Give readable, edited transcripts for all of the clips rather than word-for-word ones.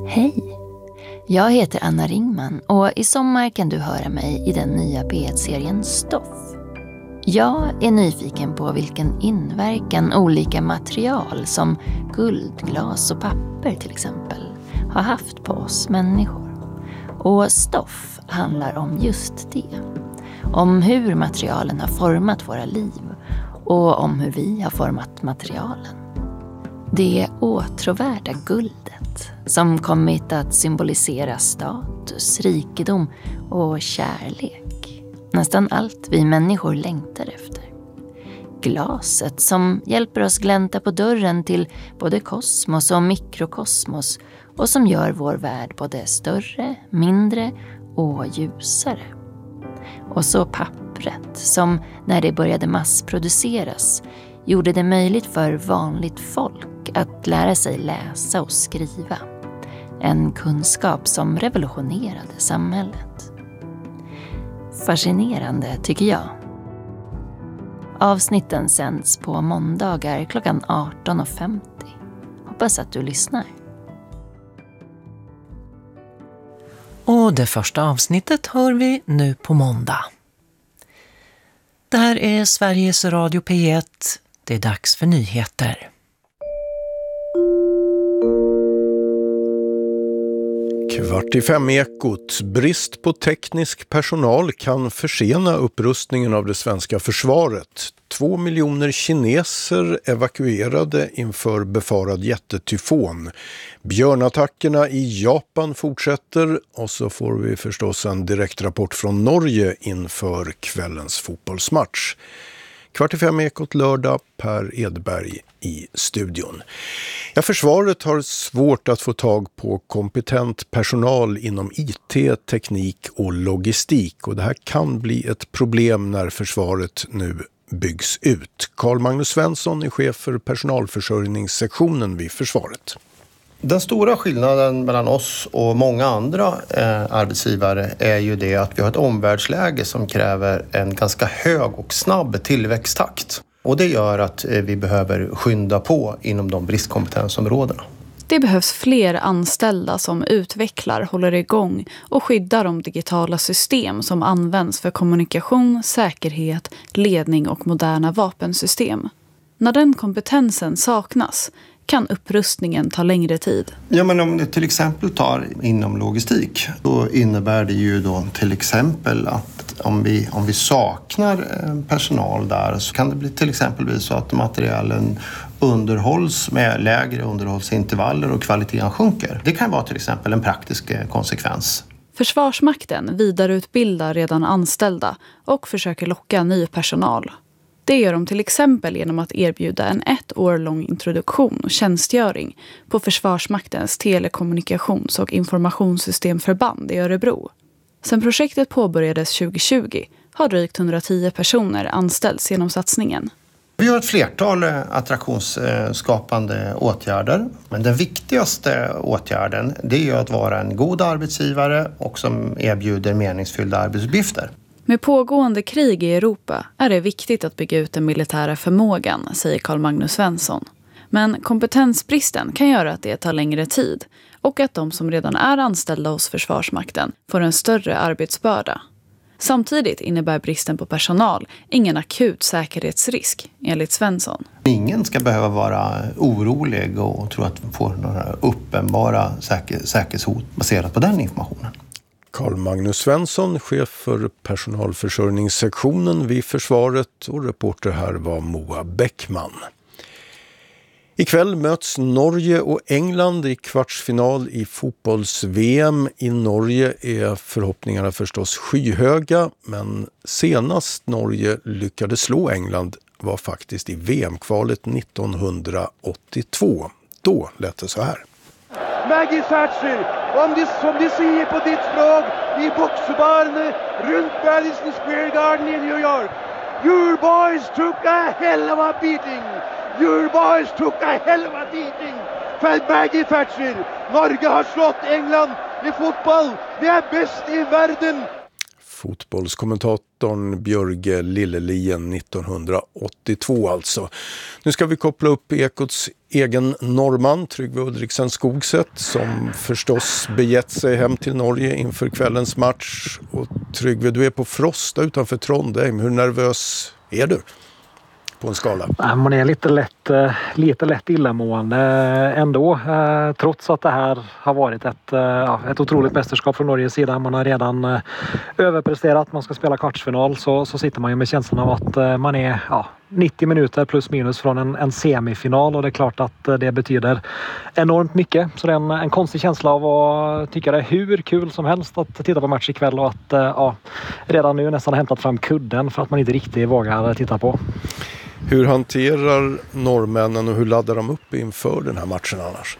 Hej! Jag heter Anna Ringman och i sommar kan du höra mig i den nya P1-serien Stoff. Jag är nyfiken på vilken inverkan olika material som guld, glas och papper till exempel har haft på oss människor. Och Stoff handlar om just det. Om hur materialen har format våra liv och om hur vi har format materialen. Det åtråvärda guldet som kommit att symbolisera status, rikedom och kärlek. Nästan allt vi människor längtar efter. Glaset som hjälper oss glänta på dörren till både kosmos och mikrokosmos och som gör vår värld både större, mindre och ljusare. Och så pappret som när det började massproduceras gjorde det möjligt för vanligt folk att lära sig läsa och skriva. En kunskap som revolutionerade samhället. Fascinerande tycker jag. Avsnitten sänds på måndagar klockan 18:50. Hoppas att du lyssnar. Och det första avsnittet hör vi nu på måndag. Det här är Sveriges Radio P1. Det är dags för nyheter. Kvart i fem Ekot. Brist på teknisk personal kan försena upprustningen av det svenska försvaret. 2 miljoner kineser evakuerade inför befarad jättetyfon. Björnattackerna i Japan fortsätter och så får vi förstås en direktrapport från Norge inför kvällens fotbollsmatch. Kvart i fem Ekot lördag, Per Edberg i studion. Ja, försvaret har svårt att få tag på kompetent personal inom IT, teknik och logistik. Och det här kan bli ett problem när försvaret nu byggs ut. Carl Magnus Svensson är chef för personalförsörjningssektionen vid försvaret. Den stora skillnaden mellan oss och många andra arbetsgivare är ju det att vi har ett omvärldsläge som kräver en ganska hög och snabb tillväxttakt. Och det gör att vi behöver skynda på inom de bristkompetensområdena. Det behövs fler anställda som utvecklar, håller igång och skyddar de digitala system som används för kommunikation, säkerhet, ledning och moderna vapensystem. När den kompetensen saknas kan upprustningen ta längre tid. Ja, men om det till exempel tar inom logistik, då innebär det ju då till exempel att om vi saknar personal där så kan det bli till exempel så att materialen underhålls med lägre underhållsintervaller och kvaliteten sjunker. Det kan vara till exempel en praktisk konsekvens. Försvarsmakten vidareutbildar redan anställda och försöker locka ny personal. Det gör de till exempel genom att erbjuda en 1 år lång introduktion och tjänstgöring på Försvarsmaktens telekommunikations- och informationssystemförband i Örebro. Sedan projektet påbörjades 2020 har drygt 110 personer anställts genom satsningen. Vi har ett flertal attraktionsskapande åtgärder, men den viktigaste åtgärden det är att vara en god arbetsgivare och som erbjuder meningsfyllda arbetsuppgifter. Med pågående krig i Europa är det viktigt att bygga ut den militära förmågan, säger Carl Magnus Svensson. Men kompetensbristen kan göra att det tar längre tid och att de som redan är anställda hos Försvarsmakten får en större arbetsbörda. Samtidigt innebär bristen på personal ingen akut säkerhetsrisk, enligt Svensson. Ingen ska behöva vara orolig och tro att vi får några uppenbara säkerhetshot baserat på den informationen. Carl Magnus Svensson, chef för personalförsörjningssektionen vid försvaret, och reporter här var Moa Bäckman. Ikväll möts Norge och England i kvartsfinal i fotbolls-VM. I Norge är förhoppningarna förstås skyhöga, men senast Norge lyckades slå England var faktiskt i VM-kvalet 1982. Då lät det så här. Maggie Thatcher, som de säger på ditt språk, i boxebarene runt Madison Square Garden i New York. Your boys took a hell of a beating. Your boys took a hell of a beating. För Maggie Thatcher. Norge har slått England i fotboll. Vi är bäst i världen. Fotbollskommentatorn Björge Lillelien 1982 alltså. Nu ska vi koppla upp Ekots egen norrman Tryggve Ulriksen Skogset som förstås begett sig hem till Norge inför kvällens match. Och Tryggve, du är på Frosta utanför Trondheim. Hur nervös är du på en skala? Man är lite lätt illamående ändå. Trots att det här har varit ett otroligt mästerskap från Norges sida. Man har redan överpresterat. Man ska spela kvartsfinal så sitter man ju med känslan av att man är 90 minuter plus minus från en semifinal. Och det är klart att det betyder enormt mycket. Så det är en konstig känsla av att tycka det är hur kul som helst att titta på match ikväll. Och att redan nu nästan hämtat fram kudden för att man inte riktigt vågar titta på. Hur hanterar norrmännen och hur laddar de upp inför den här matchen annars?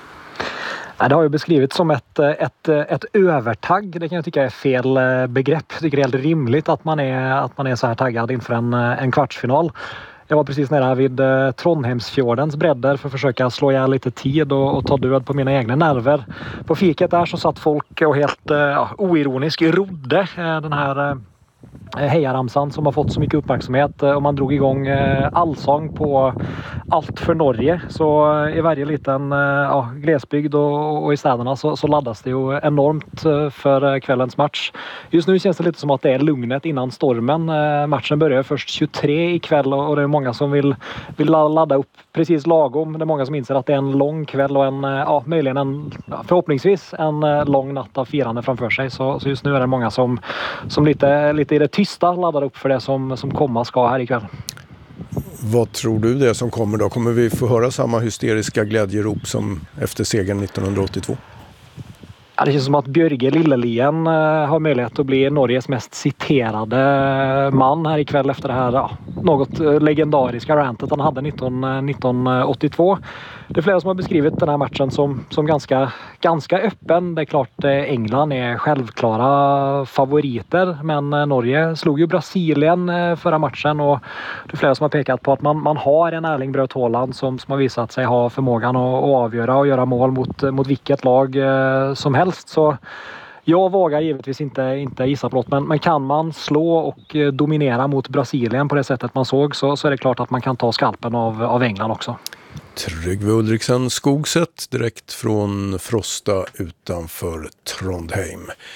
Det har ju beskrivits som ett övertagg. Det kan jag tycka är fel begrepp. Jag tycker det är helt rimligt att man är så här taggad inför en kvartsfinal. Jag var precis nere här vid Trondheimsfjordens bredder för att försöka slå ihjäl lite tid och ta död på mina egna nerver. På fiket där så satt folk och helt oironiskt rodde den här hejaramsan som har fått så mycket uppmärksamhet och man drog igång allsång på allt för Norge. Så i varje liten glesbygd och i städerna så laddas det ju enormt för kvällens match. Just nu känns det lite som att det är lugnet innan stormen. Matchen börjar först 23 ikväll och det är många som vill ladda upp precis lagom. Det är många som inser att det är en lång kväll och möjligen förhoppningsvis en lång natt av firande framför sig. Så just nu är det många som lite i det tysta laddar upp för det som komma ska här ikväll. Vad tror du det som kommer då? Kommer vi få höra samma hysteriska glädjerop som efter segern 1982? Ja, det känns som att Björge Lillelien har möjlighet att bli Norges mest citerade man här ikväll efter det här något legendariska rantet han hade 1982. Det är flera som har beskrivit den här matchen som ganska öppen. Det är klart England är självklara favoriter men Norge slog ju Brasilien förra matchen och det är flera som har pekat på att man har en Erling Braut Haaland som har visat sig ha förmågan att avgöra och göra mål mot vilket lag som helst. Så jag vågar givetvis inte gissa på något, men kan man slå och dominera mot Brasilien på det sättet man såg så är det klart att man kan ta skalpen av England också. Tryggve Ulriksen Skogset direkt från Frosta utanför Trondheim.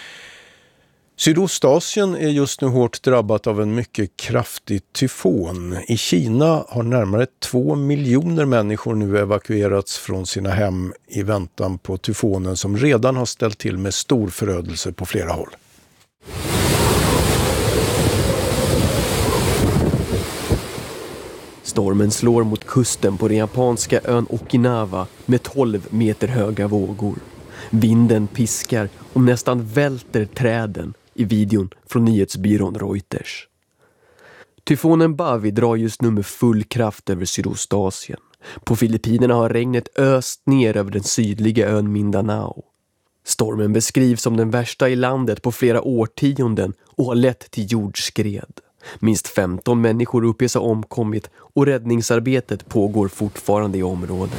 Sydostasien är just nu hårt drabbat av en mycket kraftig tyfon. I Kina har närmare 2 miljoner människor nu evakuerats från sina hem i väntan på tyfonen som redan har ställt till med stor förödelse på flera håll. Stormen slår mot kusten på den japanska ön Okinawa med 12 meter höga vågor. Vinden piskar och nästan välter träden i videon från nyhetsbyrån Reuters. Tyfonen Bavi drar just nu med full kraft över Sydostasien. På Filippinerna har regnet öst ner över den sydliga ön Mindanao. Stormen beskrivs som den värsta i landet på flera årtionden och har lett till jordskred. Minst 15 människor uppges ha omkommit och räddningsarbetet pågår fortfarande i området.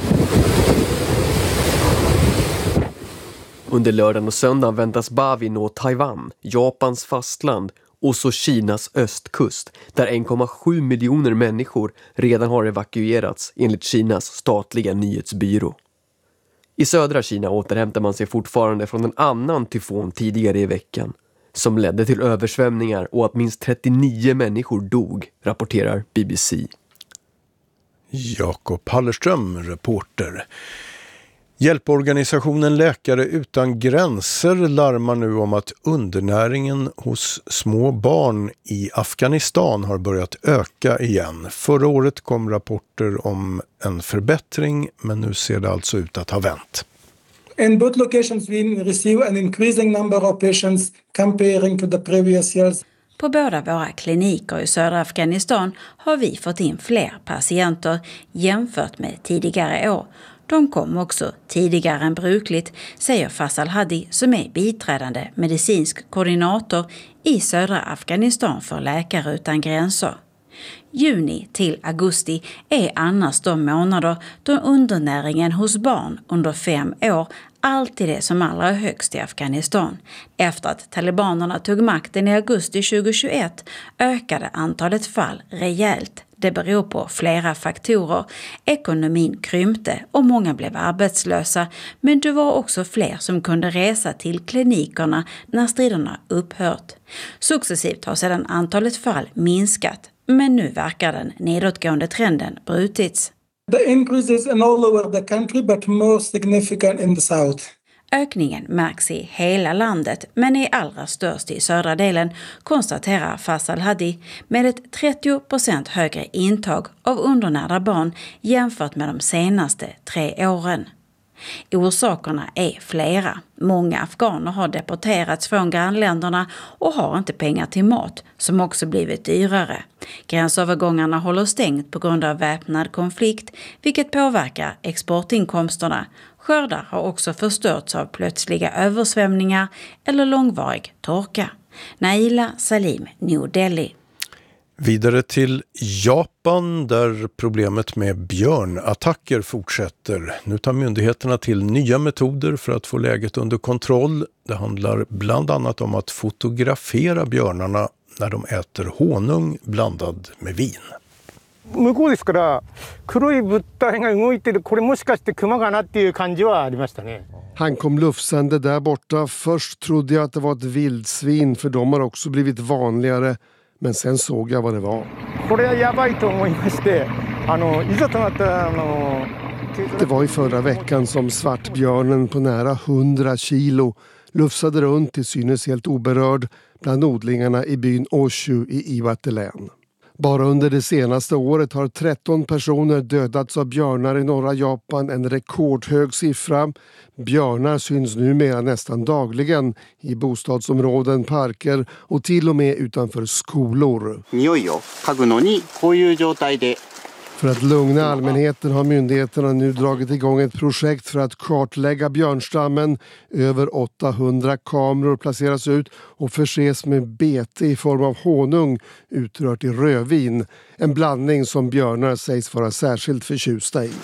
Under lördagen och söndagen väntas Bavi nå Taiwan, Japans fastland och så Kinas östkust där 1,7 miljoner människor redan har evakuerats enligt Kinas statliga nyhetsbyrå. I södra Kina återhämtar man sig fortfarande från en annan tyfon tidigare i veckan som ledde till översvämningar och att minst 39 människor dog, rapporterar BBC. Jakob Hallerström, reporter. Hjälporganisationen Läkare utan gränser larmar nu om att undernäringen hos små barn i Afghanistan har börjat öka igen. Förra året kom rapporter om en förbättring, men nu ser det alltså ut att ha vänt. In both locations we receive an increasing number of patients comparing to the previous years. På båda våra kliniker i södra Afghanistan har vi fått in fler patienter jämfört med tidigare år. De kom också tidigare än brukligt, säger Faisal Hadi som är biträdande medicinsk koordinator i södra Afghanistan för Läkare utan gränser. Juni till augusti är annars de månader då undernäringen hos barn under 5 år alltid det som allra högst i Afghanistan. Efter att talibanerna tog makten i augusti 2021 ökade antalet fall rejält. Det beror på flera faktorer. Ekonomin krympte och många blev arbetslösa, men det var också fler som kunde resa till klinikerna när striderna upphört. Successivt har sedan antalet fall minskat, men nu verkar den nedåtgående trenden brutits. The increase is in all over the country, but more significant in the south. Ökningen märks i hela landet, men är allra störst i södra delen, konstaterar Faisal Hadi, med ett 30% högre intag av undernärda barn jämfört med de senaste 3 åren. Orsakerna är flera. Många afghaner har deporterats från grannländerna och har inte pengar till mat, som också blivit dyrare. Gränsövergångarna håller stängt på grund av väpnad konflikt, vilket påverkar exportinkomsterna. Skördar har också förstörts av plötsliga översvämningar eller långvarig torka. Naila Salim, New Delhi. Vidare till Japan där problemet med björnattacker fortsätter. Nu tar myndigheterna till nya metoder för att få läget under kontroll. Det handlar bland annat om att fotografera björnarna när de äter honung blandad med vin. 向こうですから黒い物体が動いてるこれもしかして熊かなっていう感じはありましたね. Han kom lufsande där borta. Först trodde jag att det var ett vildsvin för de har också blivit vanligare. Men sen såg jag vad det var. Det var i förra veckan som svartbjörnen på nära 100 kilo lufsade runt till synes helt oberörd bland odlingarna i byn Oshu i Iwate län. Bara under det senaste året har 13 personer dödats av björnar i norra Japan, en rekordhög siffra. Björnar syns numera nästan dagligen i bostadsområden, parker och till och med utanför skolor. För att lugna allmänheten har myndigheterna nu dragit igång ett projekt för att kartlägga björnstammen. Över 800 kameror placeras ut och förses med bete i form av honung utrört i rödvin. En blandning som björnar sägs vara särskilt förtjusta i.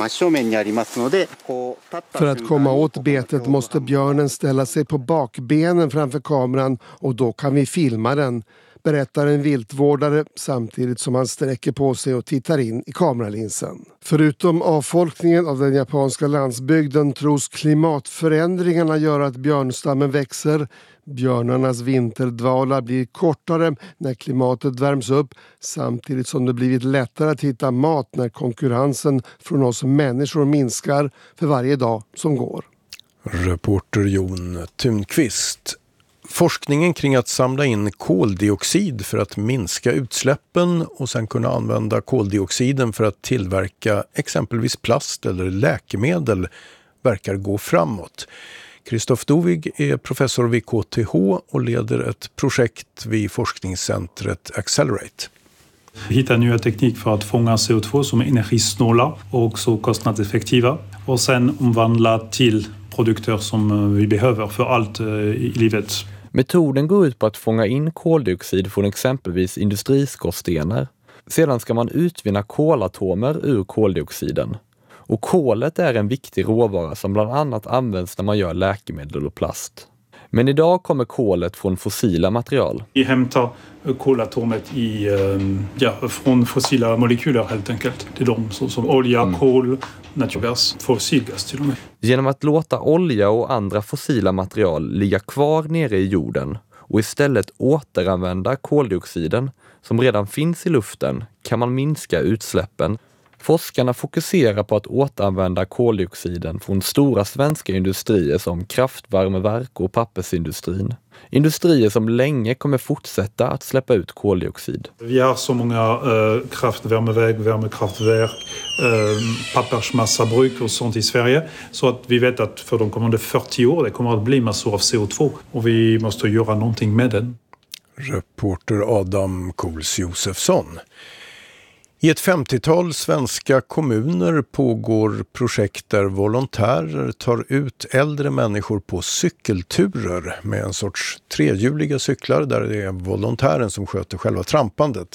För att komma åt betet måste björnen ställa sig på bakbenen framför kameran och då kan vi filma den, berättar en viltvårdare samtidigt som han sträcker på sig och tittar in i kameralinsen. Förutom avfolkningen av den japanska landsbygden tros klimatförändringarna göra att björnstammen växer. Björnarnas vinterdvala blir kortare när klimatet värms upp samtidigt som det blivit lättare att hitta mat när konkurrensen från oss människor minskar för varje dag som går. Reporter Jon Thunqvist. Forskningen kring att samla in koldioxid för att minska utsläppen och sen kunna använda koldioxiden för att tillverka exempelvis plast eller läkemedel verkar gå framåt. Christoph Dovig är professor vid KTH och leder ett projekt vid forskningscentret Accelerate. Vi hittar nya teknik för att fånga CO2 som är energisnåla och också kostnadseffektiva och sen omvandla till produkter som vi behöver för allt i livet. Metoden går ut på att fånga in koldioxid från exempelvis industriskorstenar. Sedan ska man utvinna kolatomer ur koldioxiden. Och kolet är en viktig råvara som bland annat används när man gör läkemedel och plast. Men idag kommer kolet från fossila material. Vi hämtar kolatomet från fossila molekyler helt enkelt. Det är de som olja, kol, naturgas, fossilgas till och med. Genom att låta olja och andra fossila material ligga kvar nere i jorden och istället återanvända koldioxiden som redan finns i luften kan man minska utsläppen. Forskarna fokuserar på att återanvända koldioxiden från stora svenska industrier som kraftvärmeverk och pappersindustrin. Industrier som länge kommer fortsätta att släppa ut koldioxid. Vi har så många kraftvärmeverk, värmekraftverk, pappersmassabruk och sånt i Sverige så att vi vet att för de kommande 40 år det kommer att bli massor av CO2 och vi måste göra någonting med den. Reporter Adam Kools Josefsson. I ett 50-tal svenska kommuner pågår projekt där volontärer tar ut äldre människor på cykelturer med en sorts trehjuliga cyklar där det är volontären som sköter själva trampandet.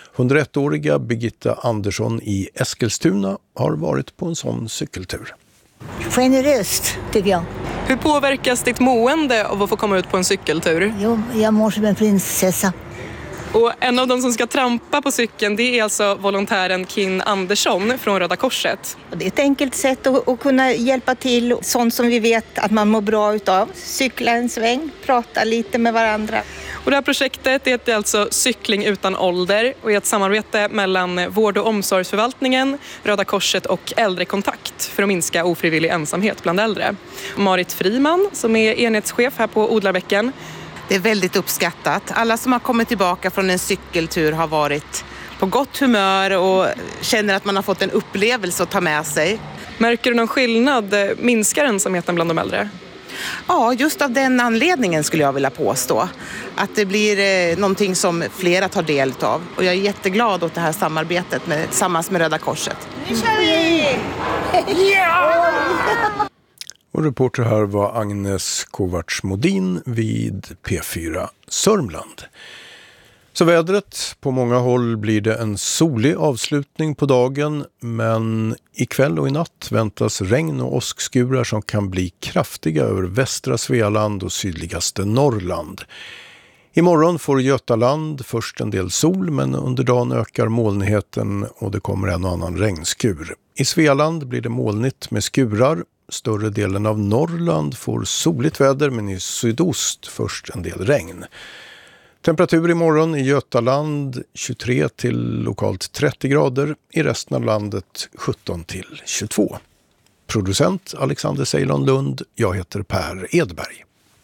101-åriga Birgitta Andersson i Eskilstuna har varit på en sån cykeltur. Generöst, tycker jag. Hur påverkas ditt mående av att få komma ut på en cykeltur? Jo, jag mår som en prinsessa. Och en av de som ska trampa på cykeln, det är alltså volontären Kim Andersson från Röda Korset. Det är ett enkelt sätt att kunna hjälpa till, sånt som vi vet att man mår bra utav. Cykla en sväng, prata lite med varandra. Och det här projektet heter alltså Cykling utan ålder och är ett samarbete mellan vård- och omsorgsförvaltningen, Röda Korset och Äldrekontakt för att minska ofrivillig ensamhet bland äldre. Marit Friman som är enhetschef här på Odlarbäcken. Det är väldigt uppskattat. Alla som har kommit tillbaka från en cykeltur har varit på gott humör och känner att man har fått en upplevelse att ta med sig. Märker du någon skillnad? Minskar ensamheten bland de äldre? Ja, just av den anledningen skulle jag vilja påstå. Att det blir någonting som flera tar del av. Och jag är jätteglad åt det här samarbetet tillsammans med Röda Korset. Nu kör vi! Ja! Och reporter här var Agnes Kovacs-Modin vid P4 Sörmland. Så vädret, på många håll blir det en solig avslutning på dagen, men ikväll och i natt väntas regn och åskskurar som kan bli kraftiga över västra Svealand och sydligaste Norrland. Imorgon får Götaland först en del sol, men under dagen ökar molnigheten och det kommer en och annan regnskur. I Svealand blir det molnigt med skurar. Större delen av Norrland får soligt väder, men i sydost först en del regn. Temperatur imorgon i Götaland 23 till lokalt 30 grader, i resten av landet 17 till 22. Producent Alexander Ceylon Lund, jag heter Per Edberg.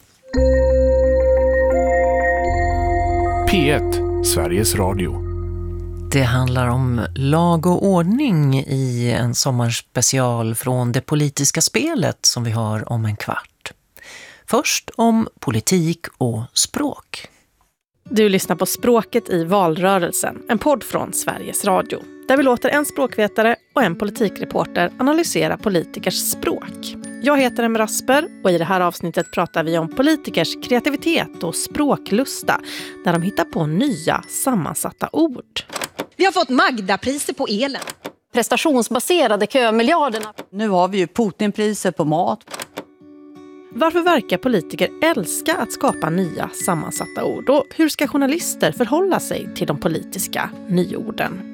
P1, Sveriges Radio. Det handlar om lag och ordning i en sommarspecial från Det politiska spelet som vi har om en kvart. Först om politik och språk. Du lyssnar på Språket i valrörelsen, en podd från Sveriges Radio. Där vi låter en språkvetare och en politikreporter analysera politikers språk. Jag heter Emma Rasper och i det här avsnittet pratar vi om politikers kreativitet och språklusta när de hittar på nya sammansatta ord. Vi har fått Magda-priser på elen. Prestationsbaserade kömiljarderna. Nu har vi ju Putin-priser på mat. Varför verkar politiker älska att skapa nya sammansatta ord? Och hur ska journalister förhålla sig till de politiska nyorden?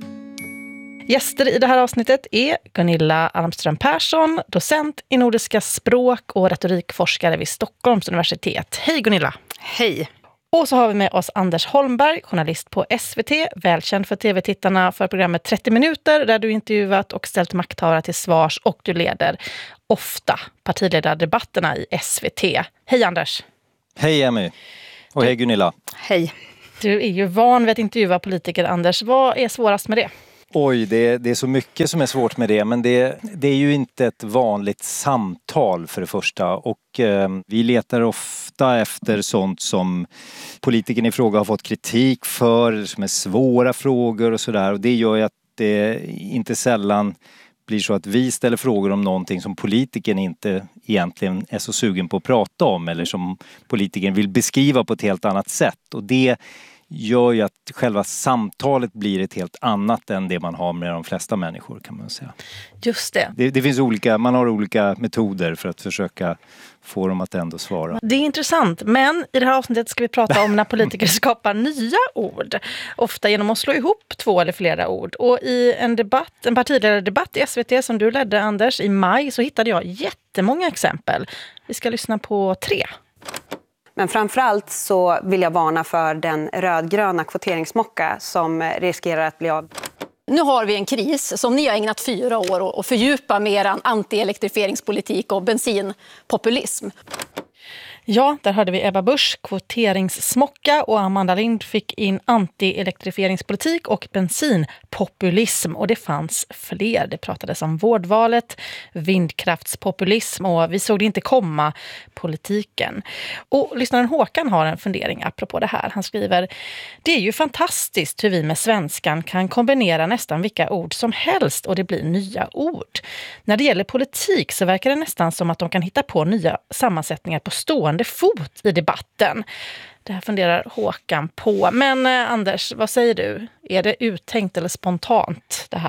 Gäster i det här avsnittet är Gunilla Almström Persson, docent i nordiska språk och retorikforskare vid Stockholms universitet. Hej Gunilla! Hej! Och så har vi med oss Anders Holmberg, journalist på SVT, välkänd för tv-tittarna för programmet 30 minuter där du intervjuat och ställt makthavare till svars och du leder ofta partiledardebatterna i SVT. Hej Anders! Hej Emmy! Och hej Gunilla! Hej! Du är ju van vid att intervjua politiker, Anders. Vad är svårast med det? Oj, det är så mycket som är svårt med det, men det är ju inte ett vanligt samtal för det första och vi letar ofta efter sånt som politikern i fråga har fått kritik för, som är svåra frågor och sådär, och det gör ju att det inte sällan blir så att vi ställer frågor om någonting som politikern inte egentligen är så sugen på att prata om eller som politikern vill beskriva på ett helt annat sätt, och det gör ju att själva samtalet blir ett helt annat än det man har med de flesta människor, kan man säga. Just det. Det finns man har olika metoder för att försöka få dem att ändå svara. Det är intressant, men i det här avsnittet ska vi prata om när politiker skapar nya ord. Ofta genom att slå ihop 2 eller flera ord. Och i en partiledardebatt i SVT som du ledde, Anders, i maj så hittade jag jättemånga exempel. Vi ska lyssna på 3. Men framförallt så vill jag varna för den rödgröna kvoteringsmocka som riskerar att bli av. Nu har vi en kris som ni har ägnat 4 år att fördjupa med er anti-elektrifieringspolitik och bensinpopulism. Ja, där hörde vi Ebba Busch kvoteringssmocka och Amanda Lind fick in anti-elektrifieringspolitik och bensinpopulism. Och det fanns fler. Det pratades om vårdvalet, vindkraftspopulism och vi såg det inte komma, politiken. Och lyssnaren Håkan har en fundering apropå det här. Han skriver: det är ju fantastiskt hur vi med svenskan kan kombinera nästan vilka ord som helst och det blir nya ord. När det gäller politik så verkar det nästan som att de kan hitta på nya sammansättningar på stående fot i debatten. Det här funderar Håkan på. Men Anders, vad säger du? Är det uttänkt eller spontant det här?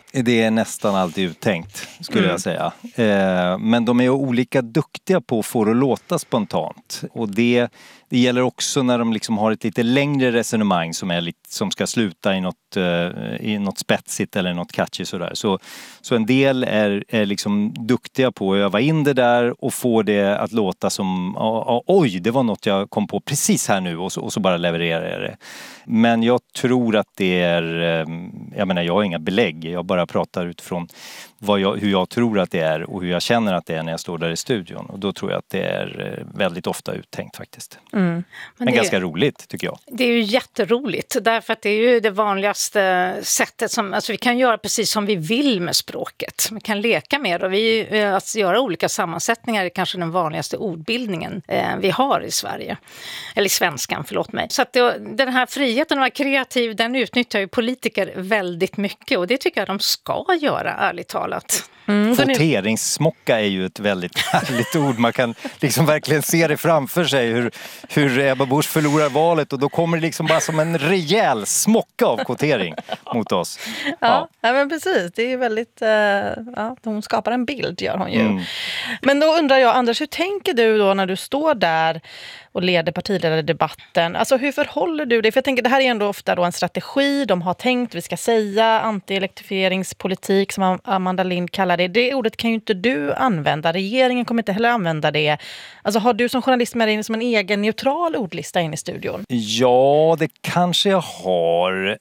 Det är nästan alltid uttänkt, skulle jag säga. Men de är olika duktiga på att få det att låta spontant. Och det gäller också när de liksom har ett lite längre resonemang som ska sluta i något spetsigt eller något catchy sådär. Så en del är liksom duktiga på att öva in det där och få det att låta som oj, det var något jag kom på precis här nu och så bara levererar jag det. Men jag tror att det är, jag har inga belägg, jag bara pratar utifrån hur jag tror att det är och hur jag känner att det är när jag står där i studion. Och då tror jag att det är väldigt ofta uttänkt faktiskt. Men ganska roligt tycker jag. Det är ju jätteroligt därför att det är ju det vanligaste sättet vi kan göra precis som vi vill med språket. Vi kan leka med och att göra olika sammansättningar är kanske den vanligaste ordbildningen vi har i Sverige. Eller i svenskan, förlåt mig. Så att den här friheten att vara kreativ, den utnyttjar ju politiker väldigt mycket och det tycker jag de ska göra, ärligt talat. Kvoteringssmocka är ju ett väldigt härligt ord. Man kan liksom verkligen se det framför sig hur Ebba Busch förlorar valet och då kommer det liksom bara som en rejäl smocka av kvotering mot oss. Ja, men precis. Det är väldigt, hon skapar en bild, gör hon ju. Men då undrar jag, Anders, hur tänker du då när du står där och leder partiledardebatten? Alltså hur förhåller du dig? För jag tänker, det här är ändå ofta då en strategi. De har tänkt, vi ska säga anti-elektrifieringspolitik som Amanda Lind kallar det. Det ordet kan ju inte du använda. Regeringen kommer inte heller använda det. Alltså har du som journalist med dig som en egen neutral ordlista in i studion? Ja, det kanske jag har.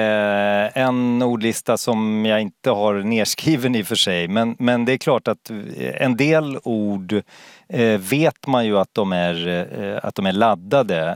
En ordlista som jag inte har nedskriven i och för sig. Men det är klart att en del ord vet man ju att de är laddade.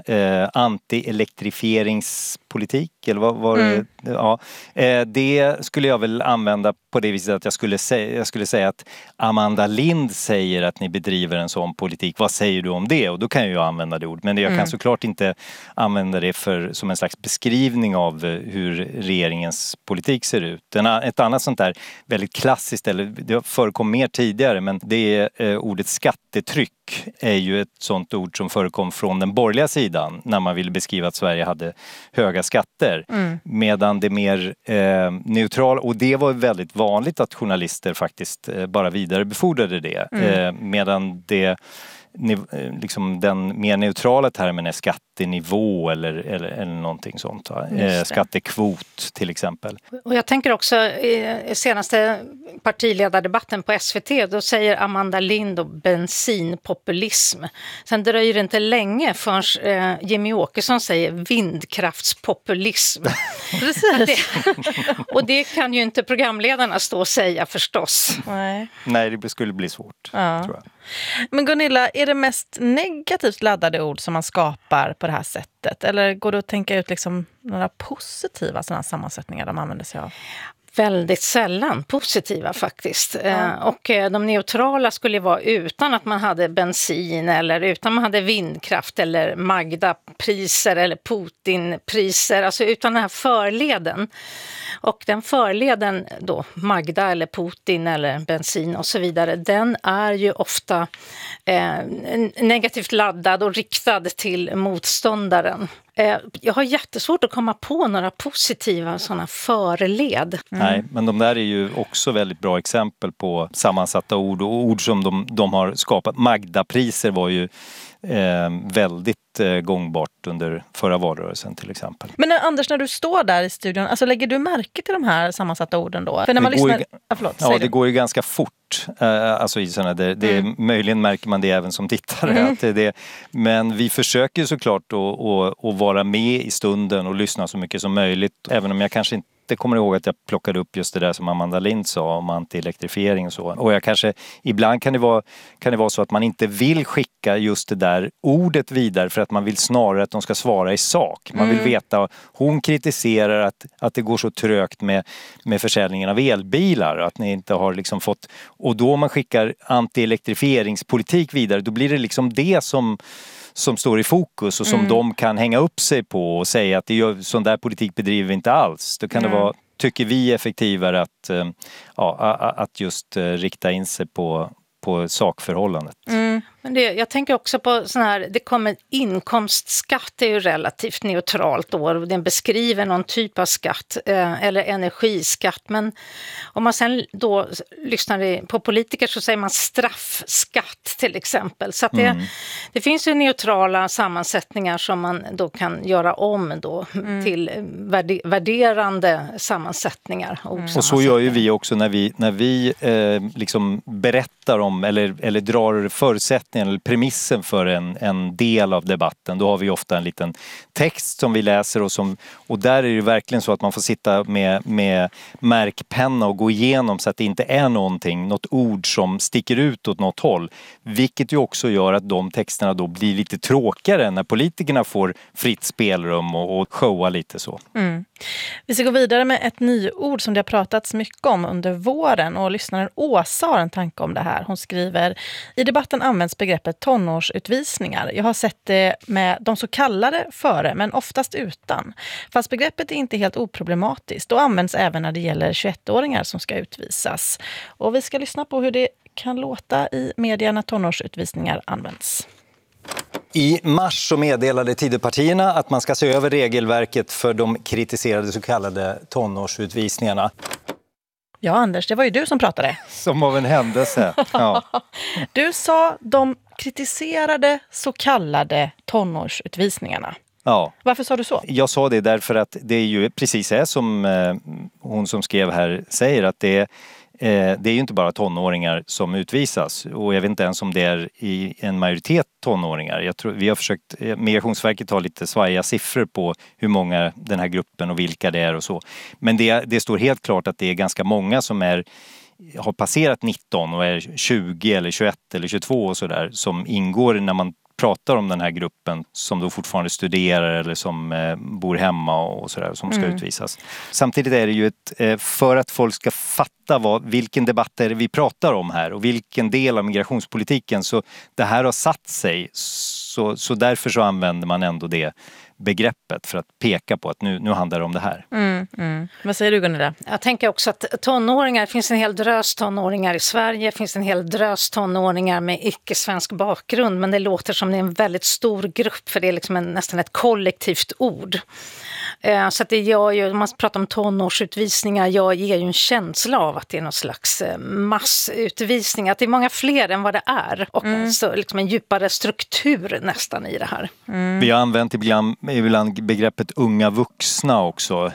Anti-elektrifieringspolitik eller vad var det? Ja, det skulle jag väl använda på det viset att jag skulle säga att Amanda Lind säger att ni bedriver en sån politik. Vad säger du om det? Och då kan jag använda det ord. Men jag kan såklart inte använda det som en slags beskrivning av hur regeringens politik ser ut. Ett annat sånt där väldigt klassiskt, eller det förekom mer tidigare, men det är ordet skattetryck är ju ett sånt ord som förekom från den borgerliga sidan när man ville beskriva att Sverige hade höga skatter. Medan det mer neutral, och det var väldigt vanligt att journalister faktiskt bara vidarebefordrade det. Medan det liksom den mer neutrala termen är skattenivå eller någonting sånt. Skattekvot till exempel. Och jag tänker också i senaste partiledardebatten på SVT, då säger Amanda Lind och bensinpopulism. Sen dröjer det inte länge förrän Jimmy Åkesson säger vindkraftspopulism. Precis. Och det kan ju inte programledarna stå och säga förstås. Nej, det skulle bli svårt, tror jag. Men Gunilla, är det mest negativt laddade ord som man skapar på det här sättet? Eller går det att tänka ut liksom några positiva sådana sammansättningar de använder sig av? Väldigt sällan positiva faktiskt. Och de neutrala skulle vara utan att man hade bensin eller utan man hade vindkraft eller Magda-priser eller Putin-priser. Alltså utan den här förleden. Och den förleden då, Magda eller Putin eller bensin och så vidare, den är ju ofta negativt laddad och riktad till motståndaren. Jag har jättesvårt att komma på några positiva sådana förled. Nej, men de där är ju också väldigt bra exempel på sammansatta ord och ord som de har skapat. Magda-priser var ju väldigt gångbart under förra valrörelsen till exempel. Men Anders, när du står där i studion, alltså lägger du märke till de här sammansatta orden då? För när man lyssnar... det går ju ganska fort. Alltså i såna möjligen märker man det även som tittare. Att men vi försöker ju såklart att vara med i stunden och lyssna så mycket som möjligt. Även om jag kanske inte kommer ihåg att jag plockade upp just det där som Amanda Lind sa om anti-elektrifiering och så. Och jag kanske, ibland kan det vara så att man inte vill skicka just det där ordet vidare för att man vill snarare att de ska svara i sak. Man vill veta, hon kritiserar att det går så trögt med försäljningen av elbilar, att ni inte har liksom fått, och då man skickar anti-elektrifieringspolitik vidare, då blir det liksom det som står i fokus och som de kan hänga upp sig på och säga att sån där politik bedriver vi inte alls. Då kan det vara, tycker vi, effektivare att just rikta in sig på sakförhållandet. Men jag tänker också på sån här, inkomstskatt är ju relativt neutralt då. Den beskriver någon typ av skatt eller energiskatt. Men om man sen då lyssnar på politiker så säger man straffskatt till exempel. Så att det finns ju neutrala sammansättningar som man då kan göra om då till värderande sammansättningar. Och så gör ju vi också när vi liksom berättar om eller drar förutsättningen eller premissen för en del av debatten. Då har vi ofta en liten text som vi läser och där är det verkligen så att man får sitta med märkpenna och gå igenom så att det inte är något ord som sticker ut åt något håll. Vilket ju också gör att de texterna då blir lite tråkigare när politikerna får fritt spelrum och showa lite så. Vi ska gå vidare med ett nyord som det har pratats mycket om under våren och lyssnaren Åsa har en tanke om det här. Hon skriver, i debatten används begreppet tonårsutvisningar. Jag har sett det med de så kallade före men oftast utan. Fast begreppet är inte helt oproblematiskt och används även när det gäller 21-åringar som ska utvisas. Och vi ska lyssna på hur det kan låta i media när tonårsutvisningar används. I mars så meddelade Tidöpartierna att man ska se över regelverket för de kritiserade så kallade tonårsutvisningarna. Ja, Anders, det var ju du som pratade. Som av en händelse, ja. Du sa de kritiserade så kallade tonårsutvisningarna. Ja. Varför sa du så? Jag sa det därför att det är ju precis som hon som skrev här säger att det är ju inte bara tonåringar som utvisas och jag vet inte ens om det är i en majoritet tonåringar. Jag tror, vi har försökt, Migrationsverket har lite svajiga siffror på hur många den här gruppen och vilka det är och så. Men det står helt klart att det är ganska många som har passerat 19 och är 20 eller 21 eller 22 och sådär som ingår när man pratar om den här gruppen som då fortfarande studerar eller som bor hemma och sådär som ska utvisas. Samtidigt är det ju för att folk ska fatta vilken debatt är det vi pratar om här och vilken del av migrationspolitiken så det här har satt sig så därför så använder man ändå det begreppet för att peka på att nu handlar det om det här. Vad säger du, Gunilla? Jag tänker också att det finns en hel drös tonåringar i Sverige, det finns en hel drös tonåringar med icke-svensk bakgrund, men det låter som det är en väldigt stor grupp för det är liksom nästan ett kollektivt ord. Så att det gör ju, om man pratar om tonårsutvisningar, ger ju en känsla av att det är någon slags massutvisning, att det är många fler än vad det är och så liksom en djupare struktur nästan i det här. Vi har använt ibland begreppet unga vuxna också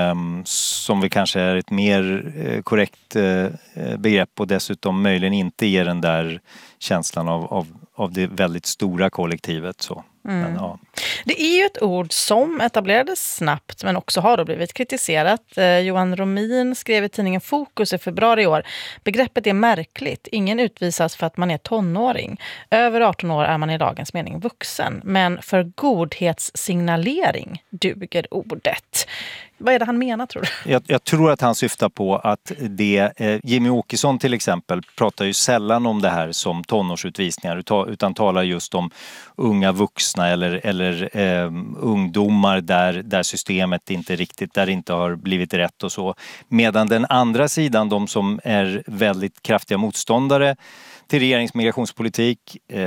som vi kanske är ett mer korrekt begrepp och dessutom möjligen inte ger den där känslan av det väldigt stora kollektivet så. Men, ja. Det är ju ett ord som etablerades snabbt men också har då blivit kritiserat. Johan Romin skrev i tidningen Fokus i februari i år. Begreppet är märkligt. Ingen utvisas för att man är tonåring. Över 18 år är man i lagens mening vuxen. Men för godhetssignalering duger ordet. Vad är det han menar, tror du? Jag tror att han syftar på att Jimmy Åkesson till exempel pratar ju sällan om det här som tonårsutvisningar utan talar just om unga vuxna eller ungdomar där systemet inte riktigt, där det inte har blivit rätt och så. Medan den andra sidan, de som är väldigt kraftiga motståndare till regerings migrationspolitik,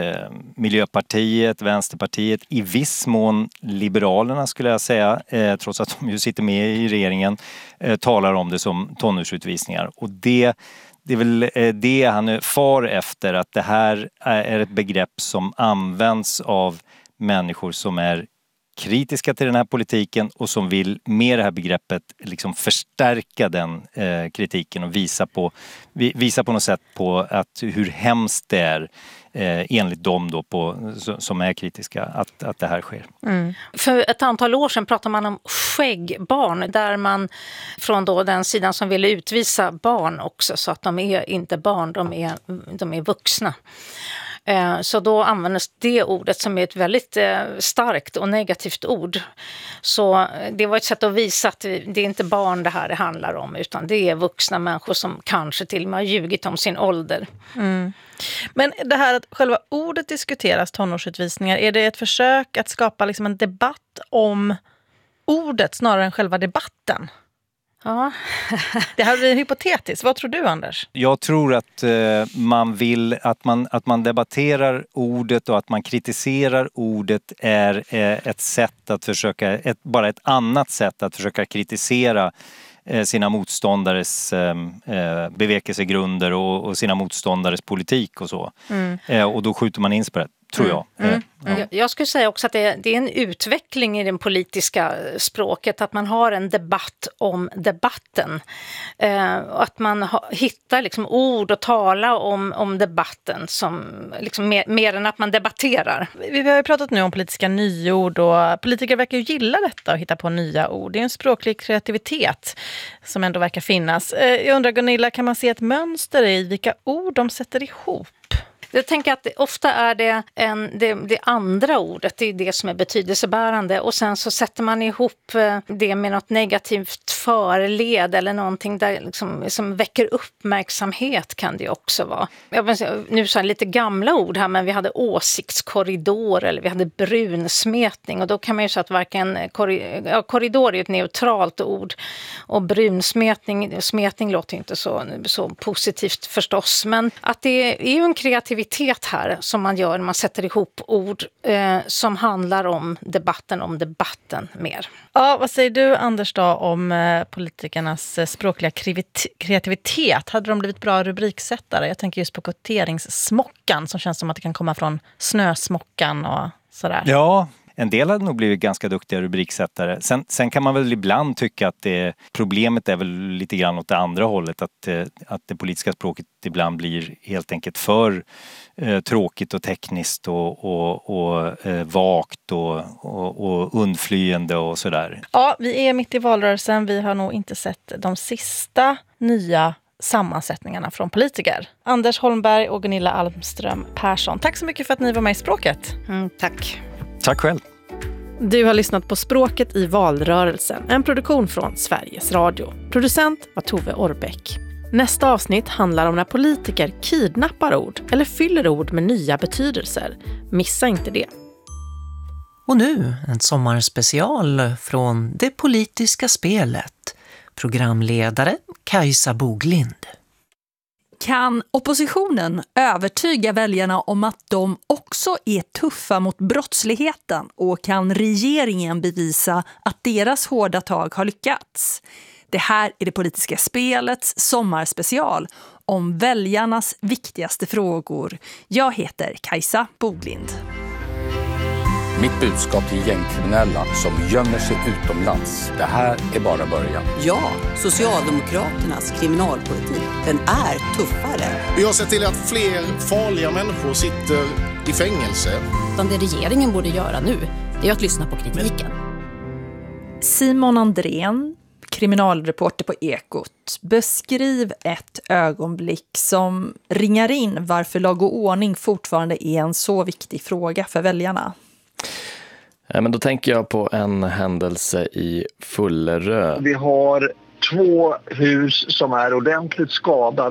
Miljöpartiet, Vänsterpartiet, i viss mån Liberalerna skulle jag säga, trots att de ju sitter med i regeringen, talar om det som tonårsutvisningar. Och det är väl det han är far efter, att det här är ett begrepp som används av människor som är kritiska till den här politiken och som vill med det här begreppet liksom förstärka den kritiken och visa på något sätt på att hur hemskt det är enligt dem då som är kritiska att det här sker. För ett antal år sedan pratade man om skäggbarn där man från då den sidan som ville utvisa barn också så att de är inte barn, de är vuxna. Så då användes det ordet som är ett väldigt starkt och negativt ord. Så det var ett sätt att visa att det är inte barn det här det handlar om utan det är vuxna människor som kanske till och med har ljugit om sin ålder. Men det här att själva ordet diskuteras, tonårsutvisningar, är det ett försök att skapa liksom en debatt om ordet snarare än själva debatten? Ja. Det här blir hypotetiskt. Vad tror du, Anders? Jag tror att man vill att man debatterar ordet och att man kritiserar ordet är ett sätt att försöka, bara ett annat sätt att försöka kritisera sina motståndares bevekelsegrunder och sina motståndares politik och så. Och då skjuter man in sig på det, tror jag. Jag skulle säga också att det är en utveckling i det politiska språket, att man har en debatt om debatten. Att man hittar liksom ord och tala om debatten som liksom mer än att man debatterar. Vi har ju pratat nu om politiska nyord och politiker verkar ju gilla detta och hitta på nya ord. Det är en språklig kreativitet som ändå verkar finnas. Jag undrar, Gunilla, kan man se ett mönster i vilka ord de sätter ihop? Jag tänker att ofta är det andra ordet, det är det som är betydelsebärande, och sen så sätter man ihop det med något negativt förled eller någonting där liksom, som väcker uppmärksamhet, kan det också vara. Nu så lite gamla ord här, men vi hade åsiktskorridor eller vi hade brunsmetning, och då kan man ju säga att varken korridor är ett neutralt ord och brunsmetning låter inte så positivt förstås, men att det är ju en kreativitet här som man gör när man sätter ihop ord som handlar om debatten mer. Ja, vad säger du, Anders, då, om politikernas språkliga kreativitet? Hade de blivit bra rubriksättare? Jag tänker just på kvoteringssmockan som känns som att det kan komma från snösmockan och sådär. Ja, en del hade nog blivit ganska duktiga rubriksättare. Sen kan man väl ibland tycka att problemet är väl lite grann åt det andra hållet. Att det politiska språket ibland blir helt enkelt för tråkigt och tekniskt och vagt och undflyende och sådär. Ja, vi är mitt i valrörelsen. Vi har nog inte sett de sista nya sammansättningarna från politiker. Anders Holmberg och Gunilla Almström Persson. Tack så mycket för att ni var med i Språket. Tack. Tack själv. Du har lyssnat på Språket i valrörelsen, en produktion från Sveriges Radio. Producent var Tove Orbeck. Nästa avsnitt handlar om när politiker kidnappar ord eller fyller ord med nya betydelser. Missa inte det. Och nu en sommarspecial från Det politiska spelet. Programledare Kajsa Boglind. Kan oppositionen övertyga väljarna om att de också är tuffa mot brottsligheten, och kan regeringen bevisa att deras hårda tag har lyckats? Det här är Det politiska spelets sommarspecial om väljarnas viktigaste frågor. Jag heter Kajsa Boglind. Mitt budskap till gängkriminella som gömmer sig utomlands. Det här är bara början. Ja, Socialdemokraternas kriminalpolitik, den är tuffare. Vi har sett till att fler farliga människor sitter i fängelse. Det regeringen borde göra nu, det är att lyssna på kritiken. Simon Andrén, kriminalreporter på Ekot. Beskriv ett ögonblick som ringar in varför lag och ordning fortfarande är en så viktig fråga för väljarna. Men då tänker jag på en händelse i Fullerö. Vi har 2 hus som är ordentligt skadade.